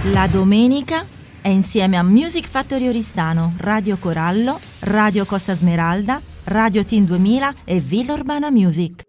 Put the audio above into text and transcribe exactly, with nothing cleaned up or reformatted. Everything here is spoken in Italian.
La domenica è insieme a Music Factory Oristano, Radio Corallo, Radio Costa Smeralda, Radio Team duemila e Villa Urbana Music.